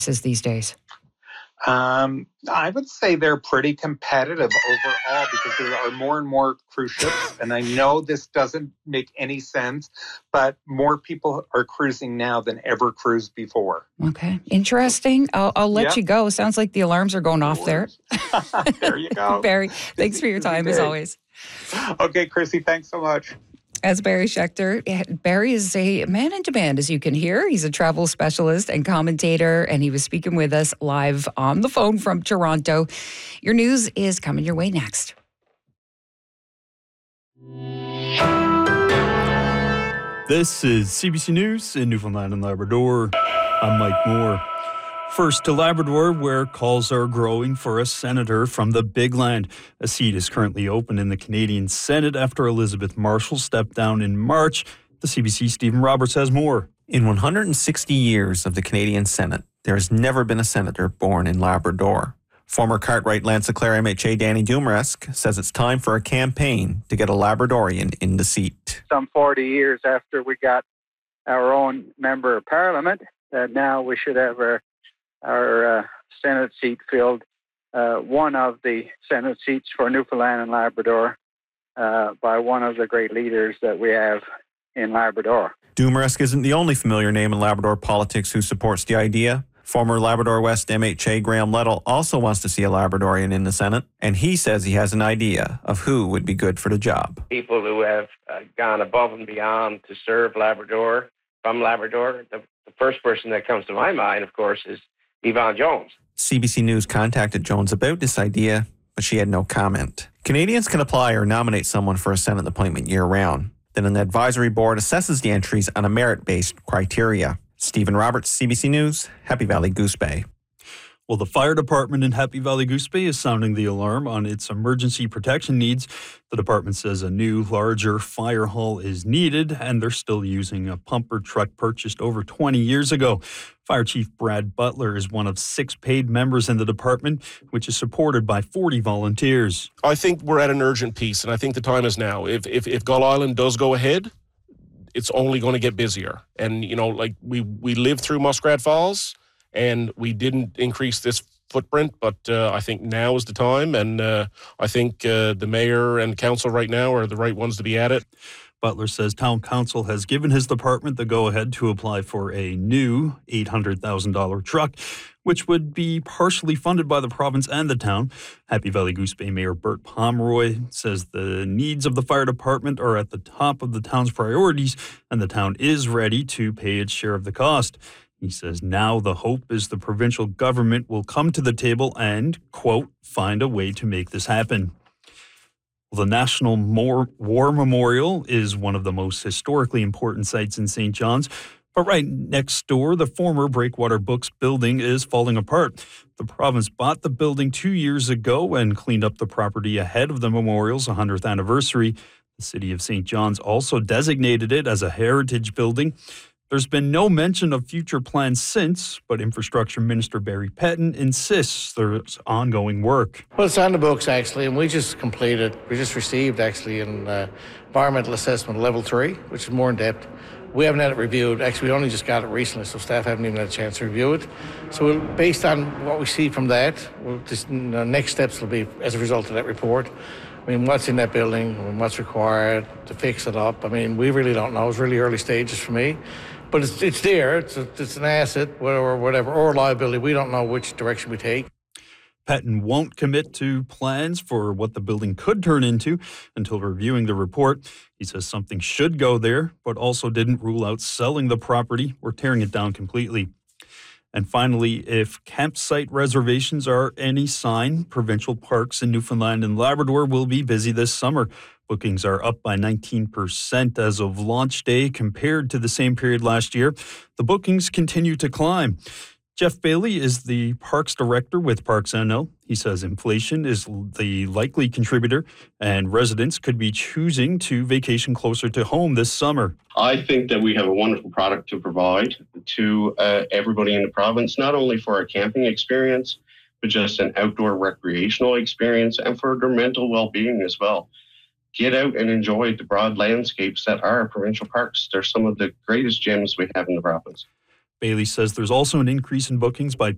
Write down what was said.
these days? I would say they're pretty competitive overall because there are more and more cruise ships. And I know this doesn't make any sense, but more people are cruising now than ever cruised before. Okay. Interesting. I'll let you go. Sounds like the alarms are going off there. There you go. Barry, thanks for your time as always. Okay, Chrissy, thanks so much. As Barry Schechter. Barry is a man in demand, as you can hear. He's a travel specialist and commentator, and he was speaking with us live on the phone from Toronto. Your news is coming your way next. This is CBC News in Newfoundland and Labrador. I'm Mike Moore. First to Labrador, where calls are growing for a senator from the Big Land. A seat is currently open in the Canadian Senate after Elizabeth Marshall stepped down in March. The CBC's Stephen Roberts has more. In 160 years of the Canadian Senate, there has never been a senator born in Labrador. Former Cartwright Lanse-Clare MHA Danny Dumaresque says it's time for a campaign to get a Labradorian in the seat. Some 40 years after we got our own member of parliament, now we should have our Senate seat filled, one of the Senate seats for Newfoundland and Labrador by one of the great leaders that we have in Labrador. Dumaresque isn't the only familiar name in Labrador politics who supports the idea. Former Labrador West MHA Graham Lettle also wants to see a Labradorian in the Senate, and he says he has an idea of who would be good for the job. People who have gone above and beyond to serve Labrador, from Labrador. The first person that comes to my mind, of course, is Yvonne Jones. CBC News contacted Jones about this idea, but she had no comment. Canadians can apply or nominate someone for a Senate appointment year-round. Then an advisory board assesses the entries on a merit-based criteria. Stephen Roberts, CBC News, Happy Valley Goose Bay. Well, the fire department in Happy Valley Goose Bay is sounding the alarm on its emergency protection needs. The department says a new, larger fire hall is needed, and they're still using a pumper truck purchased over 20 years ago. Fire Chief Brad Butler is one of 6 paid members in the department, which is supported by 40 volunteers. I think we're at an urgent piece, and I think the time is now. If Gull Island does go ahead, it's only going to get busier. And, you know, like we lived through Muskrat Falls, and we didn't increase this footprint, but I think now is the time, and I think the mayor and council right now are the right ones to be at it. Butler says town council has given his department the go-ahead to apply for a new $800,000 truck, which would be partially funded by the province and the town. Happy Valley Goose Bay Mayor Bert Pomeroy says the needs of the fire department are at the top of the town's priorities, and the town is ready to pay its share of the cost. He says now the hope is the provincial government will come to the table and, quote, find a way to make this happen. The National War Memorial is one of the most historically important sites in St. John's, but right next door, the former Breakwater Books building is falling apart. The province bought the building 2 years ago and cleaned up the property ahead of the memorial's 100th anniversary. The city of St. John's also designated it as a heritage building. There's been no mention of future plans since, but Infrastructure Minister Barry Pettin insists there's ongoing work. Well, it's on the books, actually, and we just received, actually, an environmental assessment level 3, which is more in depth. We haven't had it reviewed. Actually, we only just got it recently, so staff haven't even had a chance to review it. So based on what we see from that, next steps will be as a result of that report. I mean, what's in that building, what's required to fix it up. I mean, we really don't know. It's really early stages for me. But it's there. It's an asset, or whatever, or a liability. We don't know which direction we take. Pettin won't commit to plans for what the building could turn into until reviewing the report. He says something should go there, but also didn't rule out selling the property or tearing it down completely. And finally, if campsite reservations are any sign, provincial parks in Newfoundland and Labrador will be busy this summer. Bookings are up by 19% as of launch day compared to the same period last year. The bookings continue to climb. Jeff Bailey is the Parks Director with Parks NL. He says inflation is the likely contributor and residents could be choosing to vacation closer to home this summer. I think that we have a wonderful product to provide to everybody in the province, not only for a camping experience, but just an outdoor recreational experience and for their mental well-being as well. Get out and enjoy the broad landscapes that are provincial parks. They're some of the greatest gems we have in the province. Bailey says there's also an increase in bookings by